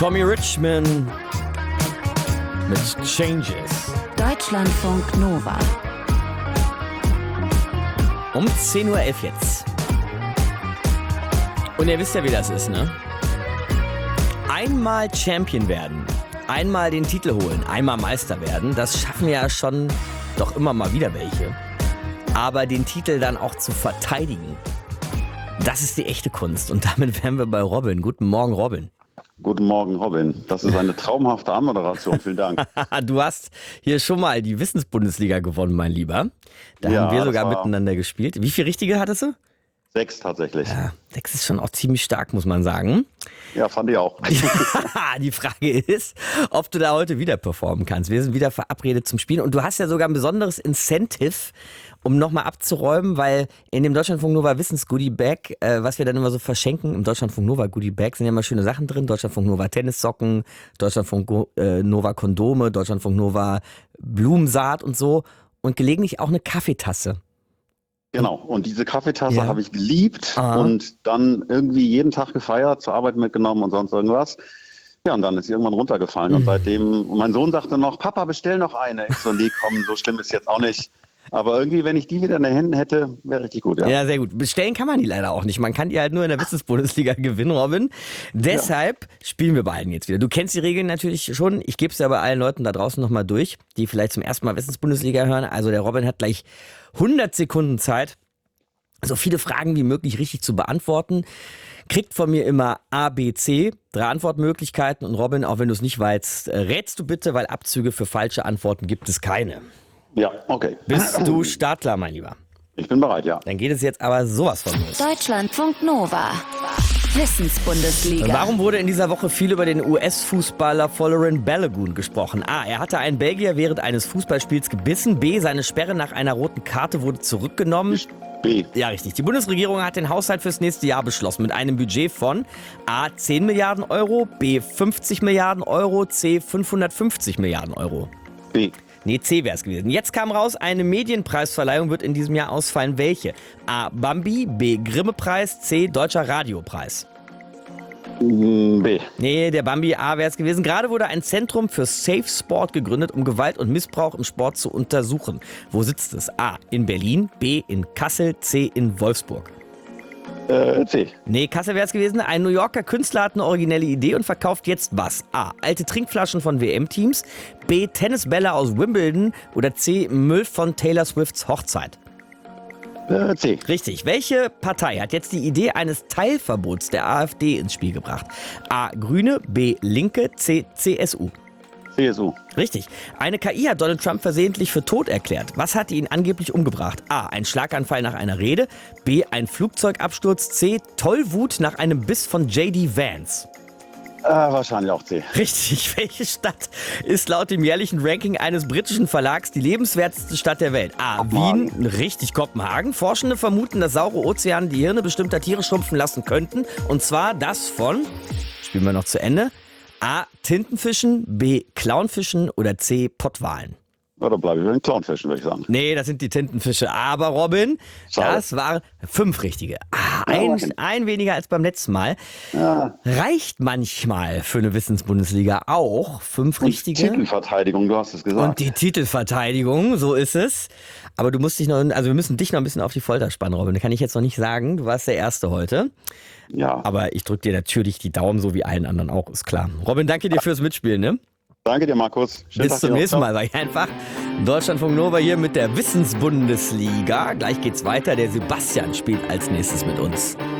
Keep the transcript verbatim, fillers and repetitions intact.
Tommy Richman mit Changes. Deutschlandfunk Nova. Um zehn Uhr elf jetzt. Und ihr wisst ja, wie das ist, ne? Einmal Champion werden, einmal den Titel holen, einmal Meister werden, das schaffen ja schon doch immer mal wieder welche. Aber den Titel dann auch zu verteidigen, das ist die echte Kunst. Und damit wären wir bei Robin. Guten Morgen, Robin. Guten Morgen, Robin. Das ist eine traumhafte Anmoderation. Vielen Dank. Du hast hier schon mal die Wissensbundesliga gewonnen, mein Lieber. Da ja, haben wir sogar war... miteinander gespielt. Wie viele richtige hattest du? Sechs tatsächlich. Ja, sechs ist schon auch ziemlich stark, muss man sagen. Ja, fand ich auch. Die Frage ist, ob du da heute wieder performen kannst. Wir sind wieder verabredet zum Spielen und du hast ja sogar ein besonderes Incentive, um nochmal abzuräumen, weil in dem Deutschlandfunk Nova Wissens-Goodie Bag, äh, was wir dann immer so verschenken, im Deutschlandfunk Nova Goodie Bag sind ja immer schöne Sachen drin. Deutschlandfunk Nova Tennissocken, Deutschlandfunk äh, Nova Kondome, Deutschlandfunk Nova Blumensaat und so und gelegentlich auch eine Kaffeetasse. Genau, und diese Kaffeetasse ja. habe ich geliebt Aha. und dann irgendwie jeden Tag gefeiert, zur Arbeit mitgenommen und sonst irgendwas. Ja, und dann ist sie irgendwann runtergefallen. Mhm. Und seitdem, und mein Sohn sagte noch, Papa, bestell noch eine. Ich so, nee, komm, so schlimm ist jetzt auch nicht. Aber irgendwie, wenn ich die wieder in den Händen hätte, wäre richtig gut, ja. Ja, sehr gut. Bestellen kann man die leider auch nicht. Man kann die halt nur in der Wissensbundesliga gewinnen, Robin. Deshalb ja. spielen wir beiden jetzt wieder. Du kennst die Regeln natürlich schon. Ich gebe es ja bei allen Leuten da draußen nochmal durch, die vielleicht zum ersten Mal Wissensbundesliga hören. Also der Robin hat gleich hundert Sekunden Zeit, so viele Fragen wie möglich richtig zu beantworten. Kriegt von mir immer A, B, C, drei Antwortmöglichkeiten. Und Robin, auch wenn du es nicht weißt, rätst du bitte, weil Abzüge für falsche Antworten gibt es keine. Ja, okay. Bist du startklar, mein Lieber? Ich bin bereit, ja. Dann geht es jetzt aber sowas von los. Deutschlandfunk Nova. Wissensbundesliga. Warum wurde in dieser Woche viel über den U S-Fußballer Folarin Balogun gesprochen? A. Er hatte einen Belgier während eines Fußballspiels gebissen. B. Seine Sperre nach einer roten Karte wurde zurückgenommen. B. Ja, richtig. Die Bundesregierung hat den Haushalt fürs nächste Jahr beschlossen mit einem Budget von A. zehn Milliarden Euro, B. fünfzig Milliarden Euro, C. fünfhundertfünfzig Milliarden Euro. B. Nee, C wäre es gewesen. Jetzt kam raus, eine Medienpreisverleihung wird in diesem Jahr ausfallen. Welche? A. Bambi, B. Grimme-Preis, C. Deutscher Radiopreis. B. Nee, der Bambi A wäre es gewesen. Gerade wurde ein Zentrum für Safe Sport gegründet, um Gewalt und Missbrauch im Sport zu untersuchen. Wo sitzt es? A. In Berlin, B. in Kassel, C. in Wolfsburg. Äh, C. Nee, Kassel wäre es gewesen. Ein New Yorker Künstler hat eine originelle Idee und verkauft jetzt was? A. Alte Trinkflaschen von W M-Teams, B. Tennisbälle aus Wimbledon oder C. Müll von Taylor Swifts Hochzeit. Äh, C. Richtig. Welche Partei hat jetzt die Idee eines Teilverbots der AfD ins Spiel gebracht? A. Grüne, B. Linke, C. C S U. C S U. Richtig. Eine K I hat Donald Trump versehentlich für tot erklärt. Was hat ihn angeblich umgebracht? A. Ein Schlaganfall nach einer Rede. B. Ein Flugzeugabsturz. C. Tollwut nach einem Biss von J D Vance. Äh, wahrscheinlich auch C. Richtig. Welche Stadt ist laut dem jährlichen Ranking eines britischen Verlags die lebenswerteste Stadt der Welt? A. Kopenhagen. Wien. Richtig. Kopenhagen. Forschende vermuten, dass saure Ozeane die Hirne bestimmter Tiere schrumpfen lassen könnten. Und zwar das von, spielen wir noch zu Ende, A. Tintenfischen, B. Clownfischen oder C. Pottwalen. Ja, da bleibe ich bei den Clownfischen, würde ich sagen. Nee, das sind die Tintenfische. Aber Robin, Schade. das waren fünf richtige. Ah, ein, Ja, ein weniger als beim letzten Mal. Ja. Reicht manchmal für eine Wissensbundesliga auch. Fünf Und richtige. Titelverteidigung, du hast es gesagt. Und die Titelverteidigung, so ist es. Aber du musst dich noch, also wir müssen dich noch ein bisschen auf die Folter spannen, Robin. Das kann ich jetzt noch nicht sagen. Du warst der Erste heute. Ja. Aber ich drücke dir natürlich die Daumen, so wie allen anderen auch, ist klar. Robin, danke dir fürs Mitspielen, ne? Danke dir, Markus. Schönen Bis Tag zum dir noch. nächsten Mal, sag ich einfach. Deutschlandfunk Nova hier mit der Wissensbundesliga. Gleich geht's weiter. Der Sebastian spielt als nächstes mit uns.